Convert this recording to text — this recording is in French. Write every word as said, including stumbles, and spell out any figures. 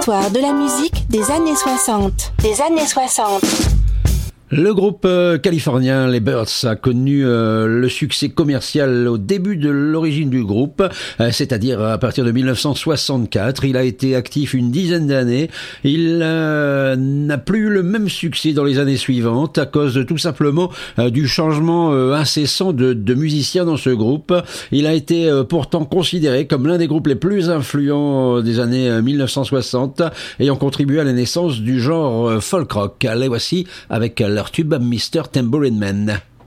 l'histoire de la musique des années soixante. Des années soixante. Le groupe euh, californien les Byrds a connu euh, le succès commercial au début de l'origine du groupe, euh, c'est-à-dire à partir de dix-neuf cent soixante-quatre. Il a été actif une dizaine d'années. Il euh, n'a plus eu le même succès dans les années suivantes à cause tout simplement euh, du changement euh, incessant de, de musiciens dans ce groupe. Il a été euh, pourtant considéré comme l'un des groupes les plus influents des années euh, dix-neuf cent soixante, ayant contribué à la naissance du genre euh, folk rock. Les voici avec leur tube Mister Tambourine Man.